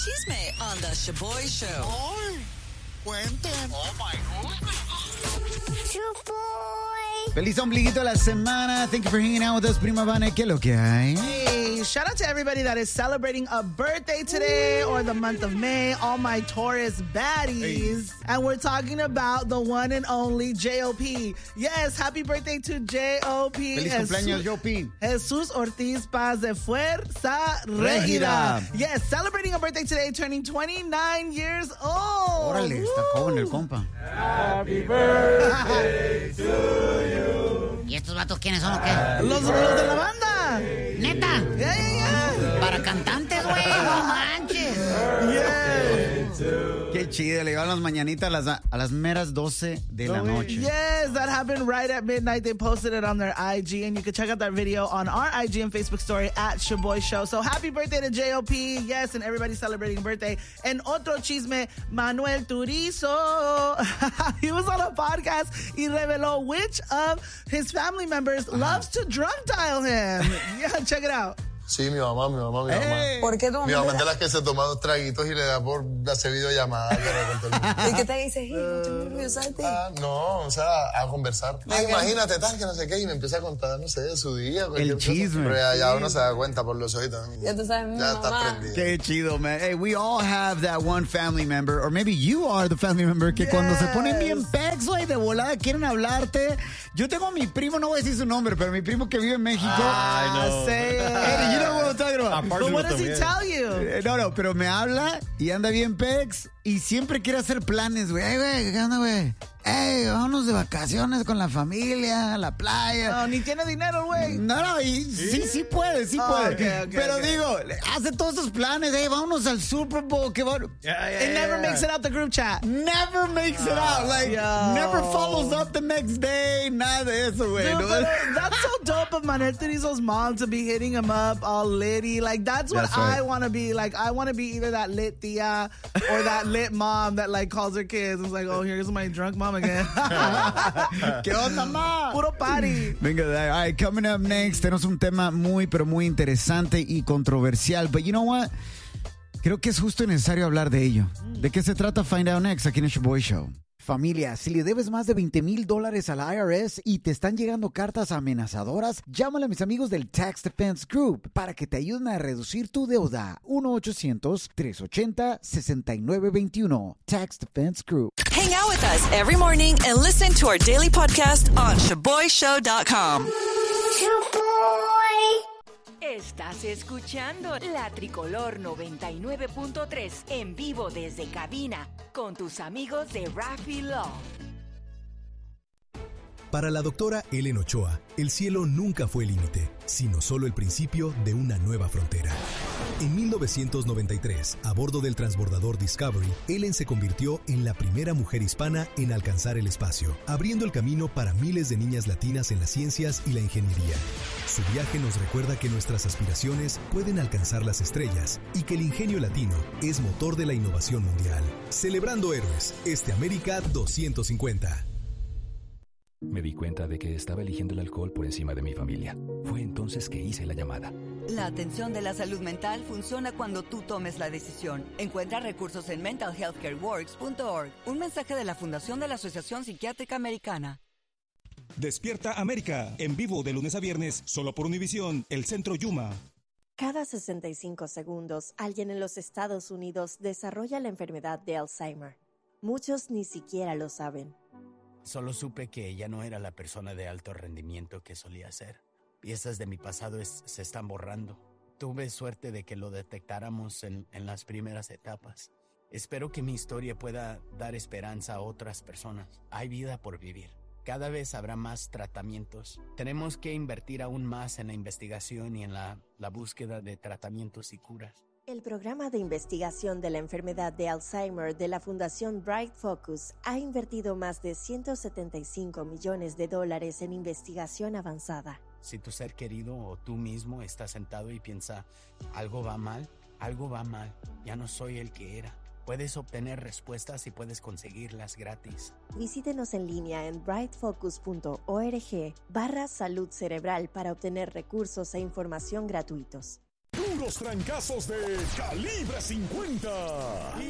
chisme on the Shaboy Show. ¡Ay! Cuenten. Oh my God. Shaboy. Feliz ombliguito de la semana. Thank you for hanging out with us, Prima Vane. ¿Qué es lo que hay? Hey, shout out to everybody that is celebrating a birthday today or the month of May, all my Taurus baddies. Hey. And we're talking about the one and only J.O.P. Yes, happy birthday to J.O.P. Feliz cumpleaños, J.O.P. Jesus Ortiz Paz de Fuerza Régida. Yes, celebrating a birthday today, turning 29 years old. Órale, está joven el compa. Happy birthday to you. ¿Y estos vatos quiénes son o qué? Los de la banda. ¿Neta? Yeah. Para cantantes, güey, no manches. Qué chido, le llevan las mañanitas a las meras 12 de la noche. Yes, that happened right at midnight. They posted it on their IG, and you can check out that video on our IG and Facebook story at Shaboy Show. So happy birthday to J.O.P. Yes, and everybody celebrating a birthday. And otro chisme, Manuel Turizo. He was on a podcast y reveló which of his family members loves to drunk dial him. Yeah, check it out. Sí, mi mamá. ¿Por qué tu mamá? Mi mamá es de las que se toma 2 traguitos y le da por hacer videollamadas. ¿Y qué te dice? No, o sea, a conversar. Imagínate tal, que no sé qué, y me empieza a contar, no sé, de su día. El chisme. Pero ya uno se da cuenta por los ojitos. Ya tú sabes, mi ya mamá. está prendido. Qué chido, man. Hey, we all have that one family member, or maybe you are the family member, que cuando se ponen bien pex, güey, de volada quieren hablarte. Yo tengo a mi primo, no voy a decir su nombre, pero mi primo que vive en México. Say it. Hey, you know what I'm talking about. But what does he tell you? No, pero me habla y anda bien pex y siempre quiere hacer planes, güey. Hey, güey, ¿qué onda, güey? Hey, vámonos de vacaciones con la familia, a la playa. No, ni tiene dinero, güey. No, y sí puede. Okay, pero digo, hace todos esos planes. Hey, vámonos al Super Bowl. It never makes it out the group chat. Never makes it out. Like, never follows up the next day. Nada de eso, güey. Dude, ¿no? That's so dope of Manuel Turizo's mom to be hitting him up all litty. Like, that's what I want to be. Like, I want to be either that lit tia or that lit mom that, like, calls her kids. It's like, oh, here's my drunk mom again. ¿Qué onda, ma? Puro party. Venga, all right, coming up next, tenemos un tema pero muy interesante y controversial. But you know what? Creo que es justo y necesario hablar de ello. ¿De qué se trata? Find out next aquí en el Shaboy Show. Familia, si le debes más de $20,000 a la IRS y te están llegando cartas amenazadoras, llámale a mis amigos del Tax Defense Group para que te ayuden a reducir tu deuda. 1-800-380-6921. Tax Defense Group. Hang out with us every morning and listen to our daily podcast on ShaboyShow.com. Estás escuchando La Tricolor 99.3 en vivo desde cabina con tus amigos de Raffy Law. Para la doctora Ellen Ochoa, el cielo nunca fue el límite, sino solo el principio de una nueva frontera. En 1993, a bordo del transbordador Discovery, Ellen se convirtió en la primera mujer hispana en alcanzar el espacio, abriendo el camino para miles de niñas latinas en las ciencias y la ingeniería. Su viaje nos recuerda que nuestras aspiraciones pueden alcanzar las estrellas y que el ingenio latino es motor de la innovación mundial. Celebrando héroes, América 250. Me di cuenta de que estaba eligiendo el alcohol por encima de mi familia. Fue entonces que hice la llamada. La atención de la salud mental funciona cuando tú tomes la decisión. Encuentra recursos en mentalhealthcareworks.org. Un mensaje de la Fundación de la Asociación Psiquiátrica Americana. Despierta América, en vivo de lunes a viernes, solo por Univisión, el Centro Yuma. Cada 65 segundos, alguien en los Estados Unidos desarrolla la enfermedad de Alzheimer. Muchos ni siquiera lo saben. Solo supe que ella no era la persona de alto rendimiento que solía ser. Piezas de mi pasado se están borrando. Tuve suerte de que lo detectáramos en las primeras etapas. Espero que mi historia pueda dar esperanza a otras personas. Hay vida por vivir. Cada vez habrá más tratamientos. Tenemos que invertir aún más en la investigación y en la búsqueda de tratamientos y curas. El programa de investigación de la enfermedad de Alzheimer de la Fundación Bright Focus ha invertido más de $175 millones en investigación avanzada. Si tu ser querido o tú mismo estás sentado y piensa, algo va mal, ya no soy el que era. Puedes obtener respuestas y puedes conseguirlas gratis. Visítenos en línea en brightfocus.org/salud cerebral para obtener recursos e información gratuitos. puros trancazos de Calibre 50.